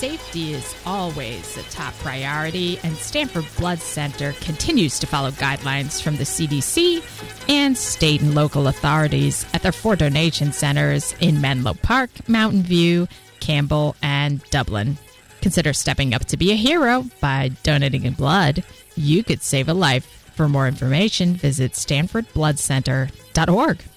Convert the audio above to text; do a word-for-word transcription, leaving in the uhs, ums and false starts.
Safety is always a top priority, and Stanford Blood Center continues to follow guidelines from the C D C and state and local authorities at their four donation centers in Menlo Park, Mountain View, Campbell, and Dublin. Consider stepping up to be a hero by donating blood. You could save a life. For more information, visit stanford blood center dot org.